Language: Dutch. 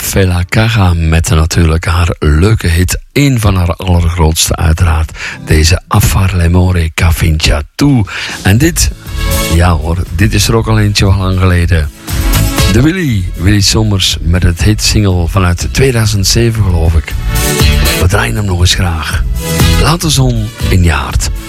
Fela Kaga met natuurlijk haar leuke hit. Een van haar allergrootste uiteraard. Deze Affar Lemore Kafincha toe. En dit, ja hoor, dit is er ook al eentje al lang geleden. De Willy Sommers met het hitsingle vanuit 2007 geloof ik. We draaien hem nog eens graag. Laat de zon in je hart.